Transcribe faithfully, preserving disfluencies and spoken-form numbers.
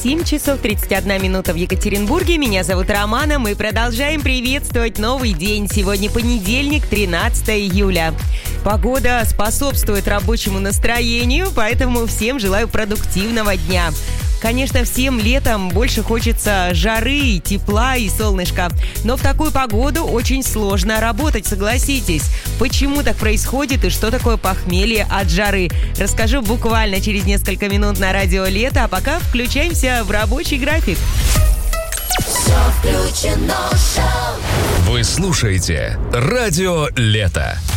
семь часов тридцать одна минута в Екатеринбурге. Меня зовут Романа. Мы продолжаем приветствовать новый день. Сегодня понедельник, тринадцатое июля. Погода способствует рабочему настроению, поэтому всем желаю продуктивного дня. Конечно, всем летом больше хочется жары, тепла и солнышка. Но в такую погоду очень сложно работать, согласитесь. Почему так происходит и что такое похмелье от жары? Расскажу буквально через несколько минут на радио «Лето», а пока включаемся в рабочий график. Все включено, шоу. Вы слушаете радио «Лето».